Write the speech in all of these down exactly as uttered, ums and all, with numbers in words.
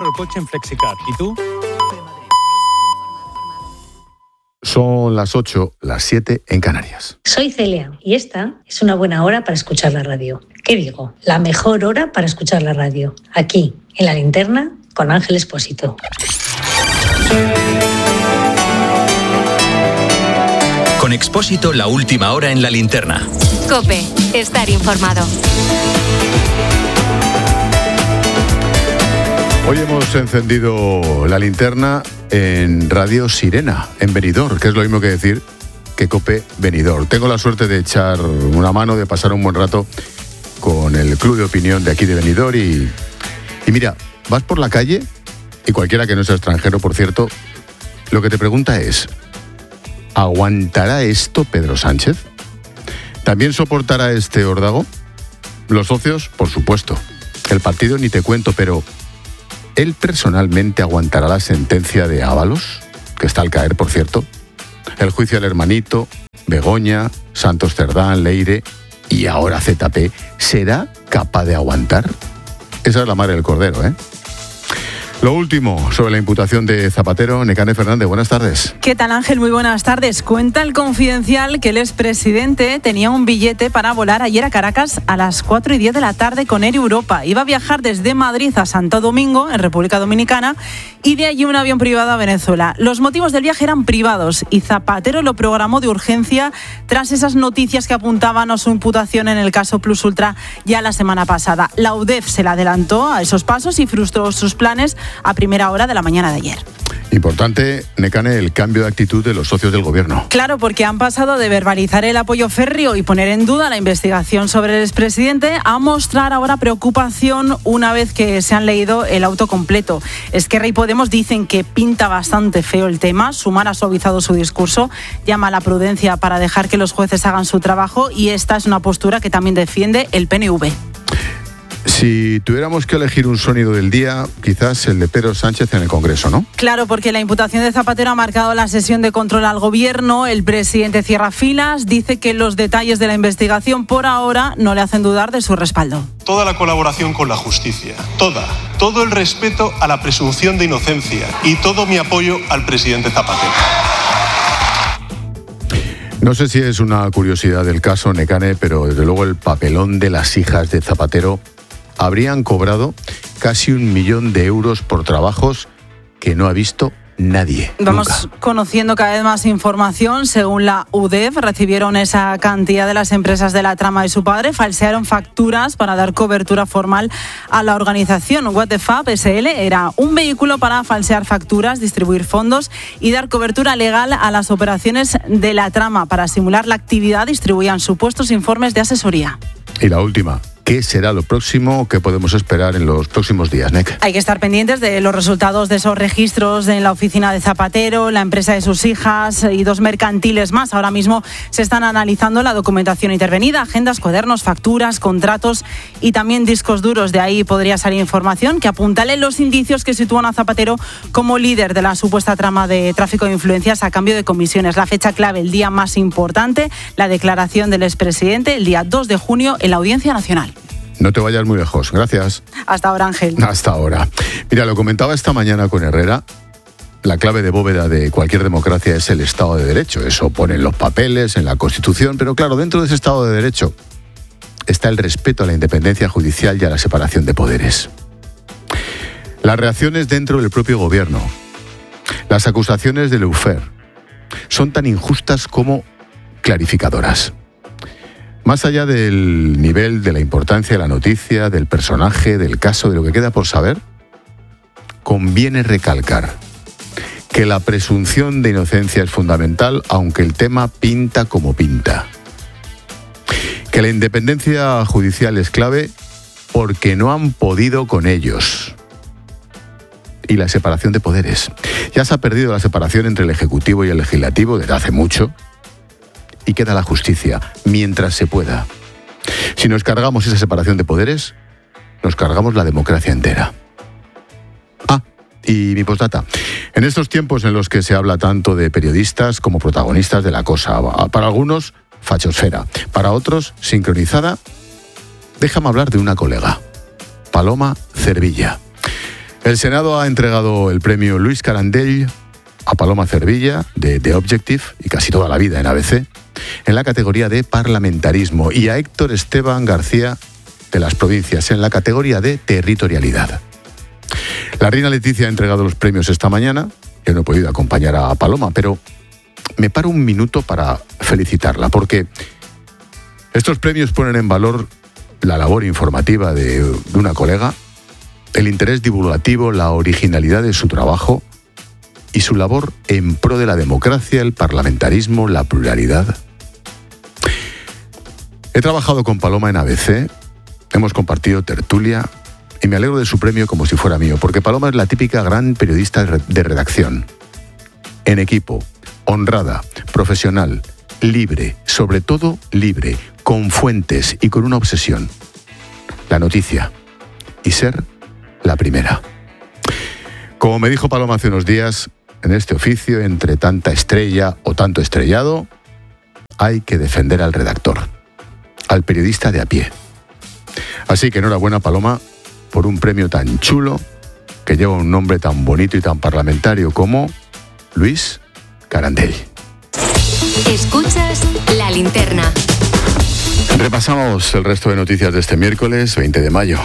el coche en FlexiCar. ¿Y tú? Son las ocho, las siete en Canarias. Soy Celia y esta es una buena hora para escuchar la radio. ¿Qué digo? La mejor hora para escuchar la radio. Aquí, en La Linterna, con Ángel Expósito. Con Expósito, la última hora en La Linterna. COPE, estar informado. Hoy hemos encendido La Linterna en Radio Sirena, en Benidorm, que es lo mismo que decir que COPE Benidorm. Tengo la suerte de echar una mano, de pasar un buen rato con el club de opinión de aquí de Benidorm y, y mira, vas por la calle y cualquiera que no sea extranjero, por cierto, lo que te pregunta es, ¿aguantará esto Pedro Sánchez? ¿También soportará este órdago? Los socios, por supuesto. El partido ni te cuento, pero ¿él personalmente aguantará la sentencia de Ábalos, que está al caer, por cierto? El juicio al hermanito, Begoña, Santos Cerdán, Leire y ahora Z P. ¿Será capaz de aguantar? Esa es la madre del cordero, ¿eh? Lo último sobre la imputación de Zapatero. Nekane Fernández, buenas tardes. ¿Qué tal, Ángel? Muy buenas tardes. Cuenta el Confidencial que el expresidente tenía un billete para volar ayer a Caracas a las cuatro y diez de la tarde con Air Europa. Iba a viajar desde Madrid a Santo Domingo, en República Dominicana, y de allí un avión privado a Venezuela. Los motivos del viaje eran privados y Zapatero lo programó de urgencia tras esas noticias que apuntaban a su imputación en el caso Plus Ultra ya la semana pasada. La U D E F se le adelantó a esos pasos y frustró sus planes a primera hora de la mañana de ayer. Importante, Nekane, el cambio de actitud de los socios del gobierno. Claro, porque han pasado de verbalizar el apoyo férreo y poner en duda la investigación sobre el expresidente a mostrar ahora preocupación una vez que se han leído el auto completo. Esquerra y Podemos dicen que pinta bastante feo el tema. Sumar ha suavizado su discurso, llama a la prudencia para dejar que los jueces hagan su trabajo y esta es una postura que también defiende el P N V. Si tuviéramos que elegir un sonido del día, quizás el de Pedro Sánchez en el Congreso, ¿no? Claro, porque la imputación de Zapatero ha marcado la sesión de control al gobierno. El presidente cierra filas, dice que los detalles de la investigación por ahora no le hacen dudar de su respaldo. Toda la colaboración con la justicia, toda, todo el respeto a la presunción de inocencia y todo mi apoyo al presidente Zapatero. No sé si es una curiosidad del caso, Nekane, pero desde luego el papelón de las hijas de Zapatero habrían cobrado casi un millón de euros por trabajos que no ha visto nadie. Vamos nunca. conociendo cada vez más información. Según la U D E F, recibieron esa cantidad de las empresas de la trama de su padre, falsearon facturas para dar cobertura formal a la organización. What the Fab S L era un vehículo para falsear facturas, distribuir fondos y dar cobertura legal a las operaciones de la trama. Para simular la actividad, distribuían supuestos informes de asesoría. Y la última, ¿qué será lo próximo que podemos esperar en los próximos días, Nek? Hay que estar pendientes de los resultados de esos registros en la oficina de Zapatero, la empresa de sus hijas y dos mercantiles más. Ahora mismo se están analizando la documentación intervenida, agendas, cuadernos, facturas, contratos y también discos duros. De ahí podría salir información que apuntale los indicios que sitúan a Zapatero como líder de la supuesta trama de tráfico de influencias a cambio de comisiones. La fecha clave, el día más importante, la declaración del expresidente, el día dos de junio en la Audiencia Nacional. No te vayas muy lejos. Gracias. Hasta ahora, Ángel. Hasta ahora. Mira, lo comentaba esta mañana con Herrera. La clave de bóveda de cualquier democracia es el Estado de Derecho. Eso pone en los papeles, en la Constitución. Pero claro, dentro de ese Estado de Derecho está el respeto a la independencia judicial y a la separación de poderes. Las reacciones dentro del propio gobierno, las acusaciones del Lawfare, son tan injustas como clarificadoras. Más allá del nivel, de la importancia de la noticia, del personaje, del caso, de lo que queda por saber, conviene recalcar que la presunción de inocencia es fundamental, aunque el tema pinta como pinta. Que la independencia judicial es clave porque no han podido con ellos. Y la separación de poderes. Ya se ha perdido la separación entre el Ejecutivo y el Legislativo desde hace mucho. Y queda la justicia, mientras se pueda. Si nos cargamos esa separación de poderes, nos cargamos la democracia entera. Ah, y mi postdata. En estos tiempos en los que se habla tanto de periodistas como protagonistas de la cosa, para algunos, fachosfera, para otros, sincronizada, déjame hablar de una colega, Paloma Cervilla. El Senado ha entregado el premio Luis Carandell a Paloma Cervilla, de The Objective, y casi toda la vida en A B C, en la categoría de parlamentarismo, y a Héctor Esteban García, de Las Provincias, en la categoría de territorialidad. La reina Leticia ha entregado los premios esta mañana. Yo no he podido acompañar a Paloma, pero me paro un minuto para felicitarla, porque estos premios ponen en valor la labor informativa de una colega, el interés divulgativo, la originalidad de su trabajo y su labor en pro de la democracia, el parlamentarismo, la pluralidad. He trabajado con Paloma en A B C, hemos compartido tertulia y me alegro de su premio como si fuera mío, porque Paloma es la típica gran periodista de redacción. En equipo, honrada, profesional, libre, sobre todo libre, con fuentes y con una obsesión: la noticia y ser la primera. Como me dijo Paloma hace unos días, en este oficio, entre tanta estrella o tanto estrellado, hay que defender al redactor, al periodista de a pie. Así que enhorabuena, Paloma, por un premio tan chulo que lleva un nombre tan bonito y tan parlamentario como Luis Carandell. Escuchas La Linterna. Repasamos el resto de noticias de este miércoles veinte de mayo.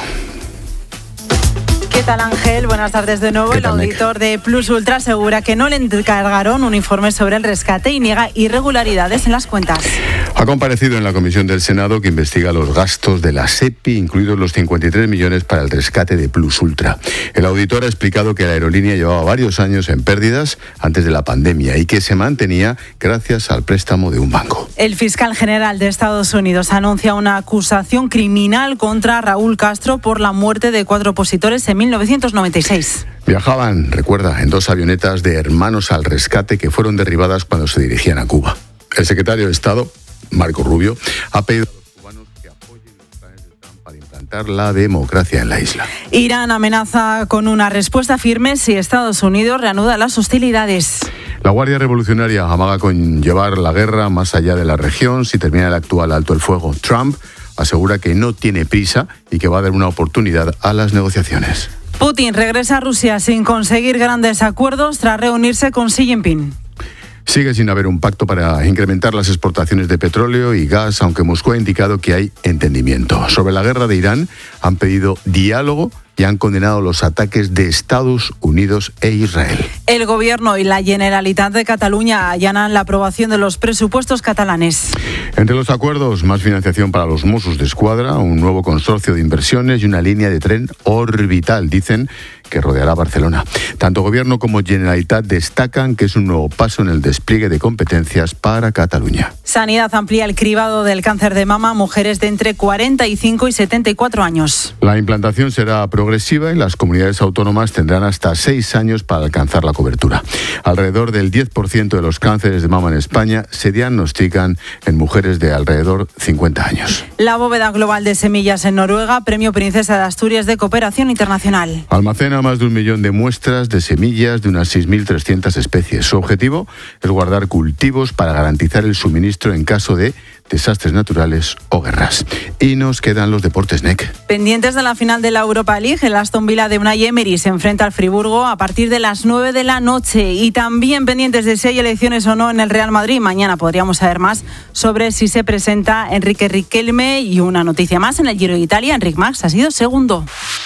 ¿Qué tal, Ángel? Buenas tardes de nuevo. El auditor de Plus Ultra asegura que no le encargaron un informe sobre el rescate y niega irregularidades en las cuentas. Ha comparecido en la comisión del Senado que investiga los gastos de la SEPI, incluidos los cincuenta y tres millones para el rescate de Plus Ultra. El auditor ha explicado que la aerolínea llevaba varios años en pérdidas antes de la pandemia y que se mantenía gracias al préstamo de un banco. El fiscal general de Estados Unidos anuncia una acusación criminal contra Raúl Castro por la muerte de cuatro opositores en mil novecientos noventa y seis. Viajaban, recuerda, en dos avionetas de Hermanos al Rescate que fueron derribadas cuando se dirigían a Cuba. El secretario de Estado, Marco Rubio, ha pedido a los cubanos que apoyen los planes de Trump para implantar la democracia en la isla. Irán amenaza con una respuesta firme si Estados Unidos reanuda las hostilidades. La Guardia Revolucionaria amaga con llevar la guerra más allá de la región si termina el actual alto el fuego. Trump asegura que no tiene prisa y que va a dar una oportunidad a las negociaciones. Putin regresa a Rusia sin conseguir grandes acuerdos tras reunirse con Xi Jinping. Sigue sin haber un pacto para incrementar las exportaciones de petróleo y gas, aunque Moscú ha indicado que hay entendimiento. Sobre la guerra de Irán, han pedido diálogo y han condenado los ataques de Estados Unidos e Israel. El Gobierno y la Generalitat de Cataluña allanan la aprobación de los presupuestos catalanes. Entre los acuerdos, más financiación para los Mossos d'Esquadra, un nuevo consorcio de inversiones y una línea de tren orbital, dicen, que rodeará Barcelona. Tanto Gobierno como Generalitat destacan que es un nuevo paso en el despliegue de competencias para Cataluña. Sanidad amplía el cribado del cáncer de mama a mujeres de entre cuarenta y cinco y setenta y cuatro años. La implantación será progresiva y las comunidades autónomas tendrán hasta seis años para alcanzar la cobertura. Alrededor del diez por ciento de los cánceres de mama en España se diagnostican en mujeres de alrededor cincuenta años. La bóveda global de semillas en Noruega, Premio Princesa de Asturias de Cooperación Internacional. Almacena más de un millón de muestras de semillas de unas seis mil trescientas especies. Su objetivo es guardar cultivos para garantizar el suministro en caso de desastres naturales o guerras. Y nos quedan los deportes, N E C. Pendientes de la final de la Europa League, el Aston Villa de Unai Emery se enfrenta al Friburgo a partir de las nueve de la noche. Y también pendientes de si hay elecciones o no en el Real Madrid. Mañana podríamos saber más sobre si se presenta Enrique Riquelme. Y una noticia más: en el Giro de Italia, Enric Mas ha sido segundo.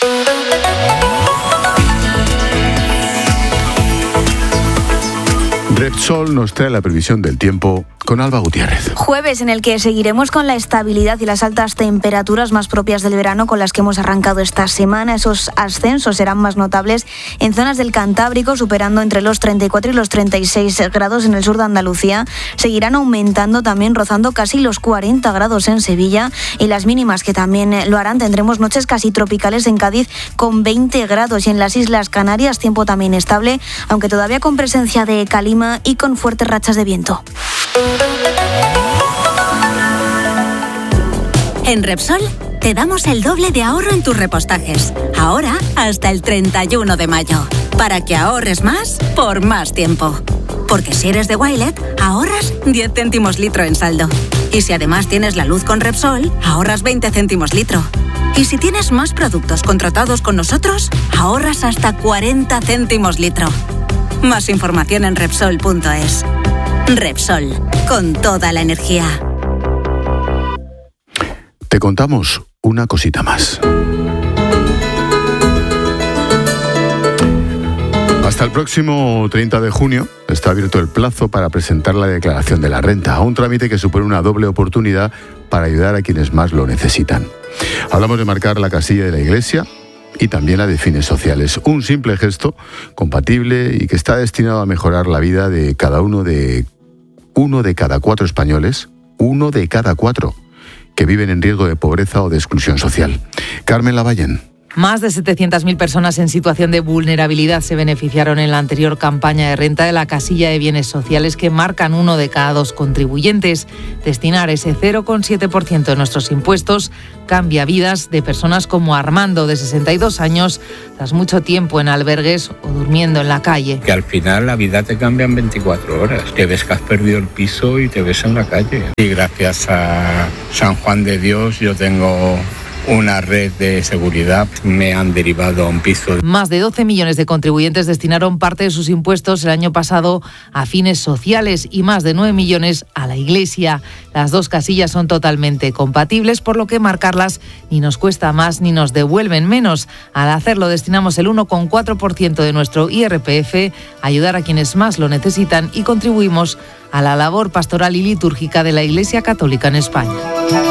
Repsol nos trae la previsión del tiempo con Alba Gutiérrez. Jueves en el que seguiremos con la estabilidad y las altas temperaturas más propias del verano con las que hemos arrancado esta semana. Esos ascensos serán más notables en zonas del Cantábrico, superando entre los treinta y cuatro y los treinta y seis grados en el sur de Andalucía. Seguirán aumentando también, rozando casi los cuarenta grados en Sevilla, y las mínimas que también lo harán. Tendremos noches casi tropicales en Cádiz con veinte grados, y en las Islas Canarias tiempo también estable, aunque todavía con presencia de calima y con fuertes rachas de viento. En Repsol te damos el doble de ahorro en tus repostajes. Ahora hasta el treinta y uno de mayo. Para que ahorres más por más tiempo. Porque si eres de Wilet, ahorras diez céntimos litro en saldo. Y si además tienes la luz con Repsol, ahorras veinte céntimos litro. Y si tienes más productos contratados con nosotros, ahorras hasta cuarenta céntimos litro. Más información en Repsol punto es. Repsol, con toda la energía. Te contamos una cosita más. Hasta el próximo treinta de junio está abierto el plazo para presentar la declaración de la renta, un trámite que supone una doble oportunidad para ayudar a quienes más lo necesitan. Hablamos de marcar la casilla de la Iglesia y también la de fines sociales. Un simple gesto compatible y que está destinado a mejorar la vida de cada uno de uno de cada cuatro españoles, uno de cada cuatro que viven en riesgo de pobreza o de exclusión social. Carmen Lavallén. Más de setecientas mil personas en situación de vulnerabilidad se beneficiaron en la anterior campaña de renta de la casilla de bienes sociales que marcan uno de cada dos contribuyentes. Destinar ese cero coma siete por ciento de nuestros impuestos cambia vidas de personas como Armando, de sesenta y dos años, tras mucho tiempo en albergues o durmiendo en la calle. Que al final la vida te cambia en veinticuatro horas. Te ves que has perdido el piso y te ves en la calle. Y gracias a San Juan de Dios yo tengo una red de seguridad, me han derivado a un piso. Más de doce millones de contribuyentes destinaron parte de sus impuestos el año pasado a fines sociales y más de nueve millones a la Iglesia. Las dos casillas son totalmente compatibles, por lo que marcarlas ni nos cuesta más ni nos devuelven menos. Al hacerlo destinamos el uno coma cuatro por ciento de nuestro I R P F a ayudar a quienes más lo necesitan y contribuimos a la labor pastoral y litúrgica de la Iglesia Católica en España.